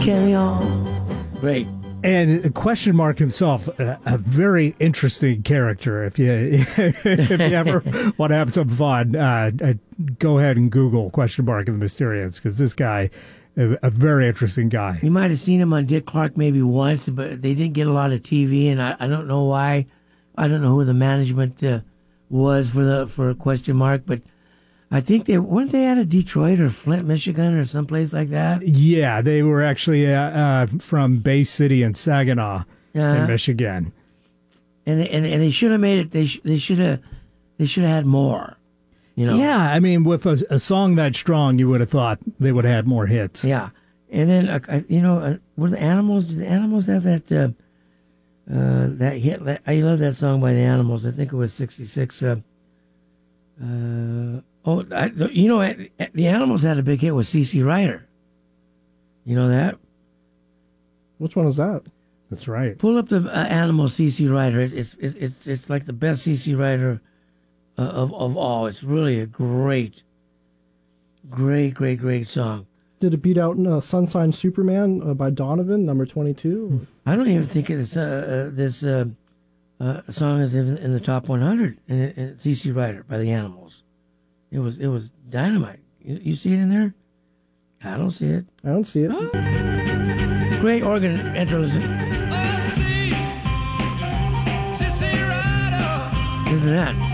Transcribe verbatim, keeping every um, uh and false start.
Camion. Great. And Question Mark himself, a, a very interesting character. If you if you ever want to have some fun, uh, uh, go ahead and Google Question Mark and the Mysterians, because this guy, a, a very interesting guy. You might have seen him on Dick Clark maybe once, but they didn't get a lot of T V, and I, I don't know why. I don't know who the management uh, was for the for Question Mark, but I think they weren't they out of Detroit or Flint, Michigan, or someplace like that. Yeah, they were actually uh, uh, from Bay City and Saginaw Yeah. in Michigan. And they, and and they should have made it. They sh- they should have they should have had more. You know. Yeah, I mean, with a, a song that strong, you would have thought they would have had more hits. Yeah, and then uh, I- you know, uh, were the Animals? Did the Animals have that? Uh, uh, that hit. That, I love that song by the Animals. I think it was sixty-six. Uh, uh, oh, I, you know, uh, the Animals had a big hit with C C Ryder. You know that? Which one is that? That's right. Pull up the uh, Animal C C Ryder. It, it's it's it's it's like the best C C Ryder uh, of of all. It's really a great, great, great, great song. Did it beat out uh, Sunshine Superman uh, by Donovan, number twenty-two? I don't even think it's uh, uh, this uh, uh, song is in, in the top one hundred. And it, it's C C Ryder by the Animals. It was it was dynamite. You, you see it in there? I don't see it. I don't see it. Oh. Great organ interlude. Listen to that.